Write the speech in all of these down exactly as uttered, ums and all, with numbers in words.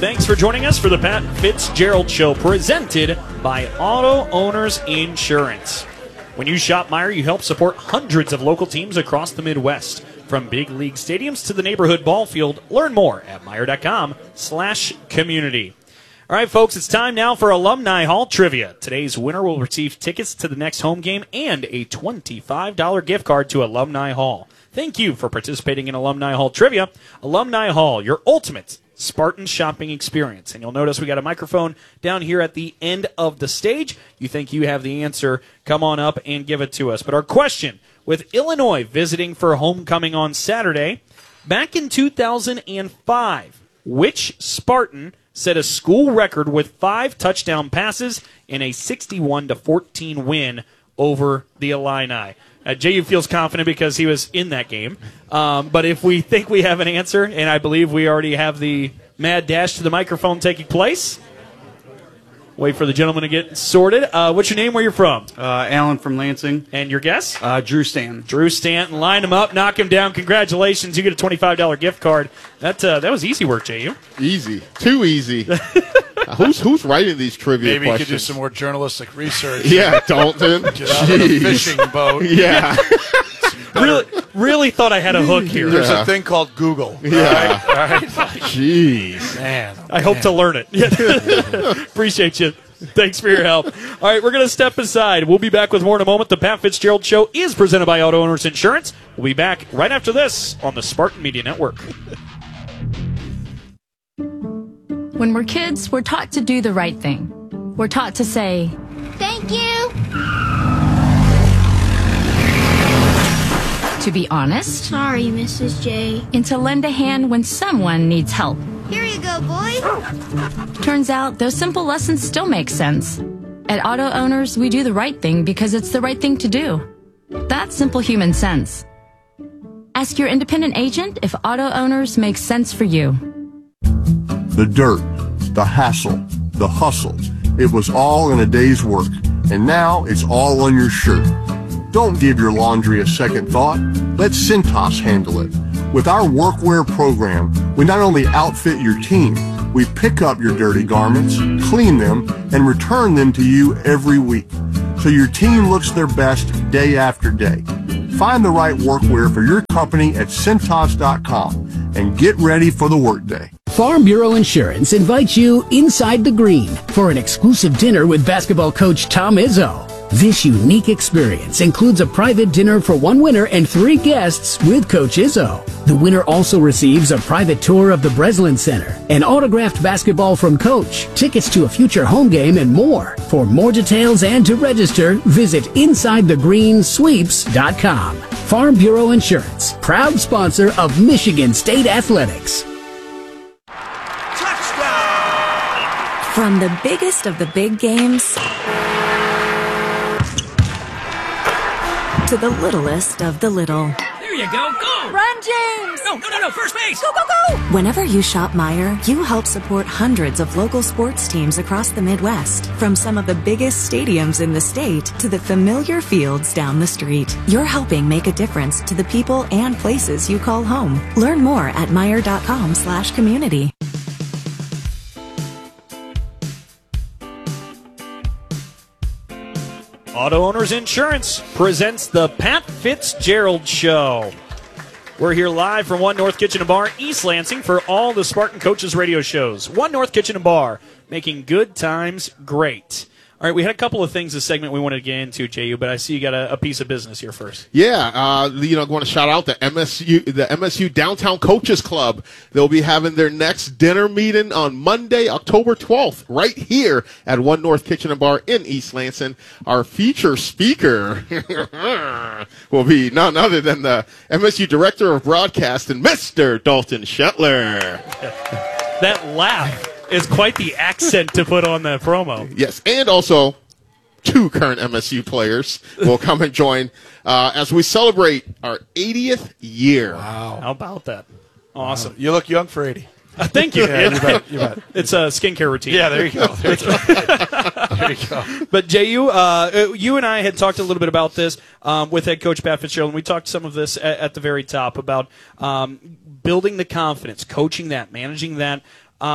Thanks for joining us for the Pat Fitzgerald Show, presented by Auto Owners Insurance. When you shop Meijer, you help support hundreds of local teams across the Midwest. From big league stadiums to the neighborhood ball field, learn more at Meijer.com slash community. All right, folks, it's time now for Alumni Hall Trivia. Today's winner will receive tickets to the next home game and a twenty-five dollars gift card to Alumni Hall. Thank you for participating in Alumni Hall Trivia. Alumni Hall, your ultimate Spartan shopping experience. And you'll notice we got a microphone down here at the end of the stage. You think you have the answer, come on up and give it to us. But our question, with Illinois visiting for homecoming on Saturday, back in two thousand five, which Spartan set a school record with five touchdown passes in a sixty-one to fourteen win over the Illini? Uh, J U feels confident because he was in that game. Um, but if we think we have an answer, and I believe we already have the mad dash to the microphone taking place, wait for the gentleman to get sorted. Uh, what's your name? Where you're from? Uh, Alan from Lansing. And your guess? Uh, Drew Stanton. Drew Stanton. Line him up, knock him down. Congratulations. You get a twenty-five dollars gift card. That uh, that was easy work, J U. Easy. Too easy. who's who's writing these trivia Maybe questions? you could do some more journalistic research. Yeah, Dalton. Get out of the fishing boat. Yeah. Really, really thought I had a hook here. There's Yeah. a thing called Google. Yeah. All right? All right? Jeez. Man. oh, I hope man. to learn it. Appreciate you. Thanks for your help. All right, we're going to step aside. We'll be back with more in a moment. The Pat Fitzgerald Show is presented by Auto Owners Insurance. We'll be back right after this on the Spartan Media Network. When we're kids, we're taught to do the right thing. We're taught to say, Thank you. to be honest, Sorry, Missus J. and to lend a hand when someone needs help. Here you go, boy. Turns out those simple lessons still make sense. At Auto Owners, we do the right thing because it's the right thing to do. That's simple human sense. Ask your independent agent if Auto Owners makes sense for you. The dirt, the hassle, the hustle. It was all in a day's work, and now it's all on your shirt. Don't give your laundry a second thought. Let Cintas handle it. With our workwear program, we not only outfit your team, we pick up your dirty garments, clean them, and return them to you every week, so your team looks their best day after day. Find the right workwear for your company at Cintas dot com and get ready for the workday. Farm Bureau Insurance invites you inside the green for an exclusive dinner with basketball coach Tom Izzo. This unique experience includes a private dinner for one winner and three guests with Coach Izzo. The winner also receives a private tour of the Breslin Center, an autographed basketball from Coach, tickets to a future home game, and more. For more details and to register, visit inside the green sweeps dot com. Farm Bureau Insurance, proud sponsor of Michigan State Athletics. From the biggest of the big games to the littlest of the little. There you go, go! Run, James! No, no, no, no, first base! Go, go, go! Whenever you shop Meijer, you help support hundreds of local sports teams across the Midwest. From some of the biggest stadiums in the state to the familiar fields down the street. You're helping make a difference to the people and places you call home. Learn more at Meijer.com slash community. Auto Owners Insurance presents the Pat Fitzgerald Show. We're here live from One North Kitchen and Bar, East Lansing, for all the Spartan Coaches radio shows. One North Kitchen and Bar, making good times great. All right, we had a couple of things this segment we wanted to get into, J U, but I see you got a, a piece of business here first. Yeah, uh, you know, I want to shout out the M S U, the M S U Downtown Coaches Club. They'll be having their next dinner meeting on Monday, October twelfth, right here at One North Kitchen and Bar in East Lansing. Our feature speaker will be none other than the M S U Director of Broadcasting, Mister Dalton Shetler. That laugh is quite the accent to put on the promo. Yes, and also two current M S U players will come and join uh, as we celebrate our eightieth year. Wow. How about that? Awesome. Wow. You look young for eighty. Uh, thank you. Yeah, you bet, you bet. It's a skincare routine. Yeah, there you go. There you go. There you go. But, J U, uh, you and I had talked a little bit about this um, with head coach Pat Fitzgerald, and we talked some of this at, at the very top about um, building the confidence, coaching that, managing that. Um,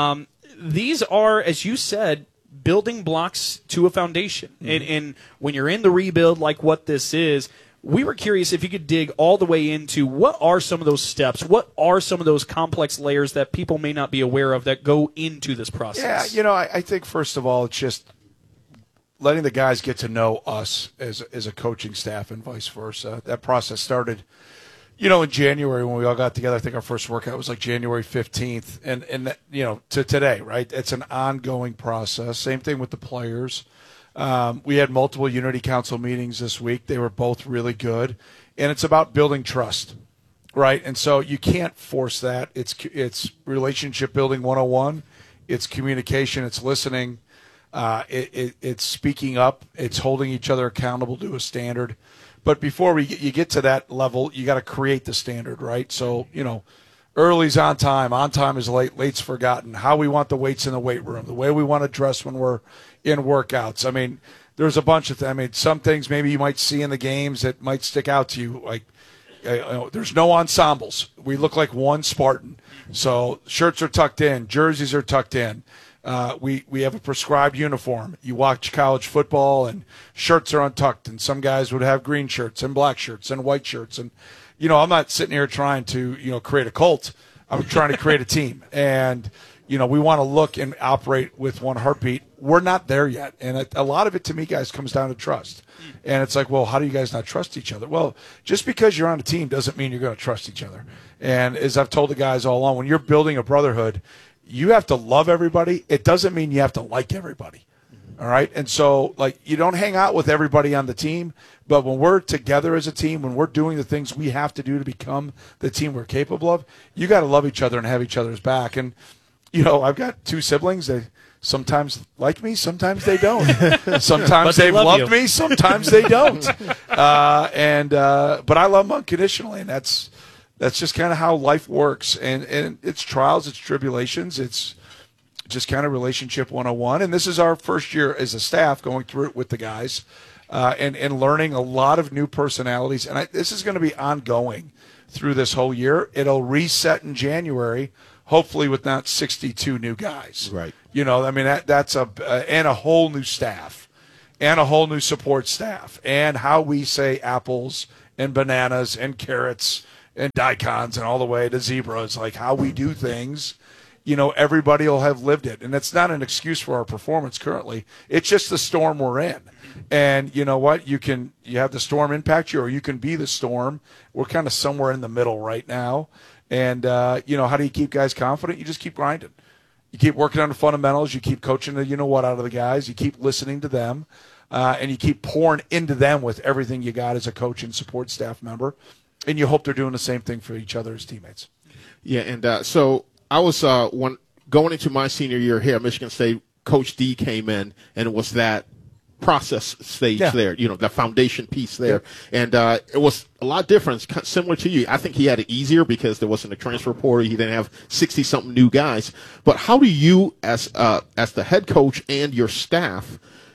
these are, as you said, building blocks to a foundation. Mm-hmm. And, and when you're in the rebuild like what this is, we were curious if you could dig all the way into what are some of those steps, what are some of those complex layers that people may not be aware of that go into this process. Yeah, you know, I, I think first of all, it's just letting the guys get to know us as, as a coaching staff and vice versa. That process started, you know, in January when we all got together. I think our first workout was like January fifteenth. And, and that, you know, to today, right? It's an ongoing process. Same thing with the players. Um, we had multiple Unity Council meetings this week. They were both really good. And it's about building trust, right? And so you can't force that. It's it's relationship building one oh one. It's communication. It's listening. Uh, it, it, it's speaking up. It's holding each other accountable to a standard. But before we get, you get to that level, you got to create the standard, right? So, you know, early's on time. On time is late. Late's forgotten. How we want the weights in the weight room. The way we want to dress when we're in workouts. I mean, there's a bunch of things. I mean, some things maybe you might see in the games that might stick out to you. Like, uh, you know, there's no ensembles. We look like one Spartan. So shirts are tucked in. Jerseys are tucked in. Uh, we, we have a prescribed uniform. You watch college football and shirts are untucked. And some guys would have green shirts and black shirts and white shirts. And, you know, I'm not sitting here trying to, you know, create a cult. I'm trying to create a team. And, you know, we want to look and operate with one heartbeat. We're not there yet. And a, a lot of it, to me, guys, comes down to trust. And it's like, well, how do you guys not trust each other? Well, just because you're on a team doesn't mean you're going to trust each other. And as I've told the guys all along, when you're building a brotherhood, you have to love everybody. It doesn't mean you have to like everybody. All right? And so, like, you don't hang out with everybody on the team, but when we're together as a team, when we're doing the things we have to do to become the team we're capable of, you got to love each other and have each other's back. And, you know, I've got two siblings. They sometimes like me, sometimes they don't. Sometimes they they've love loved you. me, sometimes they don't. Uh, and uh, but I love them unconditionally, and that's that's just kind of how life works. And and it's trials, it's tribulations, it's just kind of relationship one oh one. And this is our first year as a staff going through it with the guys uh, and, and learning a lot of new personalities. And I, this is going to be ongoing through this whole year. It'll reset in January, hopefully with not sixty-two new guys. Right. You know, I mean, that, that's a uh, – and a whole new staff and a whole new support staff and how we say apples and bananas and carrots and daikons and all the way to zebras, like how we do things. You know, everybody will have lived it. And it's not an excuse for our performance currently. It's just the storm we're in. And you know what? You can you have the storm impact you, or you can be the storm. We're kind of somewhere in the middle right now. And, uh, you know, how do you keep guys confident? You just keep grinding. You keep working on the fundamentals. You keep coaching the you-know-what out of the guys. You keep listening to them. Uh, and you keep pouring into them with everything you got as a coach and support staff member. And you hope they're doing the same thing for each other as teammates. Yeah, and uh, so I was uh, when going into my senior year here at Michigan State, Coach D came in, and it was that process stage Yeah. there, you know, the foundation piece there. And uh, it was a lot different, kind of similar to you. I think he had it easier because there wasn't a transfer portal. He didn't have sixty-something new guys. But how do you, as uh, as the head coach and your staff,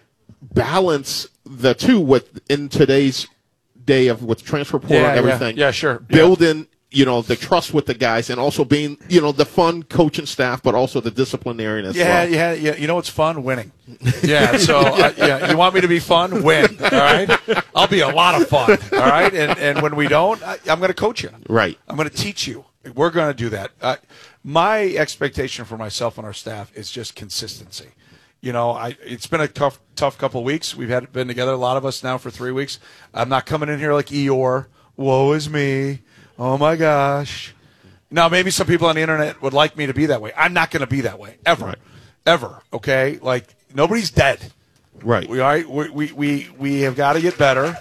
balance the two with in today's day of with transfer portal Yeah, and everything? yeah. Yeah, sure. Yeah. Building, you know, the trust with the guys and also being, you know, the fun coaching staff, but also the disciplinarian as Yeah, well. yeah, yeah. You know what's fun? Winning. Yeah. So, uh, yeah, you want me to be fun? Win. All right. I'll be a lot of fun. All right. And and when we don't, I, I'm going to coach you. Right. I'm going to teach you. We're going to do that. Uh, my expectation for myself and our staff is just consistency. You know, I it's been a tough, tough couple of weeks. We've had been together, a lot of us now, for three weeks. I'm not coming in here like Eeyore. Woe is me. Oh my gosh. Now, maybe some people on the internet would like me to be that way. I'm not going to be that way ever, Right. ever. Okay, like nobody's dead. Right. We are. We we we, we have got to get better.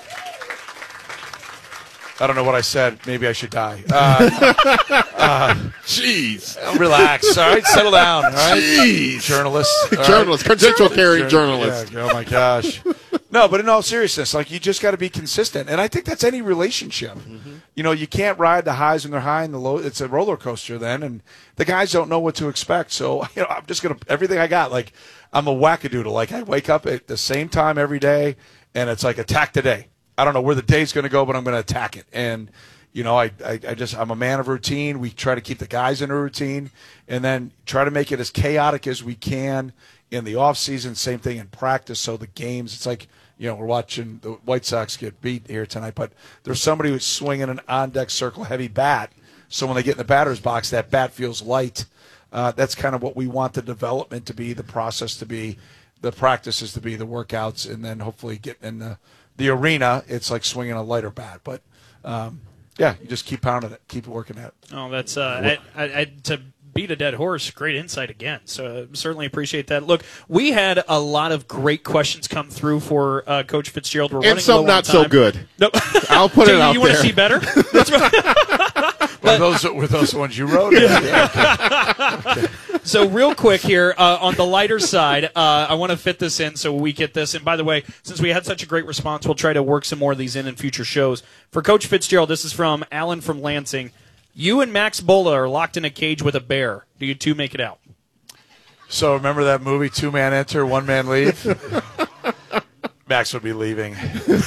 I don't know what I said. Maybe I should die. Uh, uh, Jeez. relax. All right, settle down. All right, Jeez. journalists. All right? Journalist, credential carrying Journal- journalist. Yeah, oh my gosh. No, but in all seriousness, like you just got to be consistent, and I think that's any relationship. Mm-hmm. You know, you can't ride the highs when they're high and the low. It's a roller coaster then, and the guys don't know what to expect. So you know, I'm just gonna everything I got. Like I'm a wackadoodle. Like I wake up at the same time every day, and it's like attack today. I don't know where the day's going to go, but I'm going to attack it. And You know, I, I, I just I'm a man of routine. We try to keep the guys in a routine, and then try to make it as chaotic as we can in the off season. Same thing in practice. So the games, it's like, you know, we're watching the White Sox get beat here tonight, but there's somebody who's swinging an on deck circle heavy bat. So when they get in the batter's box, that bat feels light. Uh, that's kind of what we want the development to be, the process to be, the practices to be, the workouts, and then hopefully get in the the arena. It's like swinging a lighter bat, but. Um, Yeah, you just keep pounding it, keep working at it. Oh, that's uh, I, I, I, to beat a dead horse. Great insight again. So uh, certainly appreciate that. Look, we had a lot of great questions come through for uh, Coach Fitzgerald. We're and running some low on not so time. good. Nope. I'll put so it you, out you there. want to see better? That's right. Were those were those the ones you wrote? Yeah. Okay. So real quick here, uh, on the lighter side, uh, I want to fit this in so we get this. And by the way, since we had such a great response, we'll try to work some more of these in in future shows. For Coach Fitzgerald, this is from Alan from Lansing. You and Max Bola are locked in a cage with a bear. Do you two make it out? So remember that movie, Two Man Enter, One Man Leave? Max would be leaving.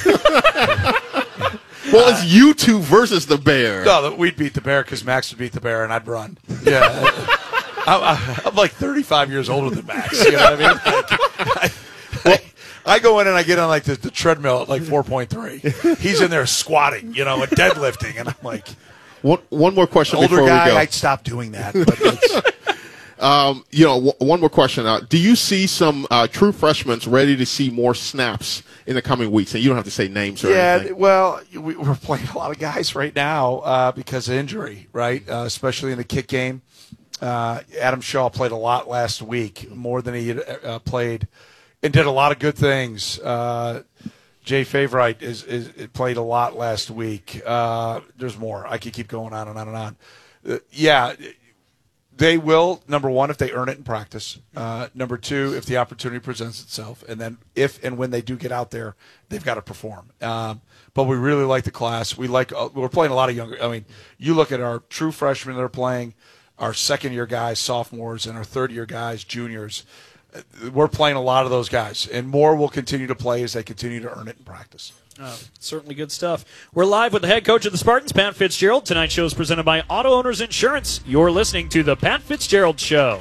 Well, it's you two versus the bear. No, we'd beat the bear because Max would beat the bear and I'd run. Yeah. I, I'm like thirty-five years older than Max. You know what I mean? Like, I, I, I go in and I get on like the, the treadmill at like four point three. He's in there squatting, you know, and deadlifting. And I'm like, One, one more question older before guy, we go. I'd stop doing that. But it's, Um, you know, w- one more question. Uh, do you see some uh, true freshmen ready to see more snaps in the coming weeks? And you don't have to say names or yeah, anything. well, we, we're playing a lot of guys right now uh, because of injury, right? Uh, especially in the kick game. Uh, Adam Shaw played a lot last week, more than he had uh, played, and did a lot of good things. Uh, Jay Favorite is, is played a lot last week. Uh, there's more. I could keep going on and on and on. Uh, yeah. They will, number one, if they earn it in practice. Uh, number two, if the opportunity presents itself. And then if and when they do get out there, they've got to perform. Um, but we really like the class. We like, uh, we're playing a lot of younger. I mean, you look at our true freshmen that are playing, our second-year guys, sophomores, and our third-year guys, juniors. We're playing a lot of those guys. And more will continue to play as they continue to earn it in practice. Oh, certainly good stuff. We're live with the head coach of the Spartans, Pat Fitzgerald. Tonight's show is presented by Auto Owners Insurance. You're listening to the Pat Fitzgerald Show.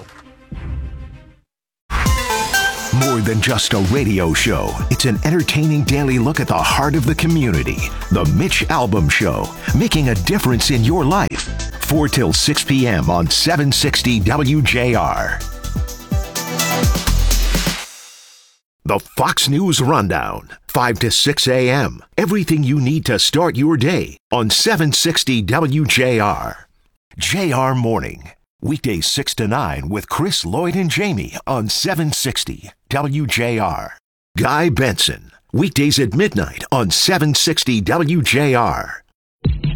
More than just a radio show, it's an entertaining daily look at the heart of the community. The Mitch Albom Show, making a difference in your life. four till six p.m. on seven sixty W J R. The Fox News Rundown, five to six a.m. Everything you need to start your day on seven sixty W J R. J R Morning, weekdays six to nine with Chris, Lloyd, and Jamie on seven sixty W J R. Guy Benson, weekdays at midnight on seven sixty W J R.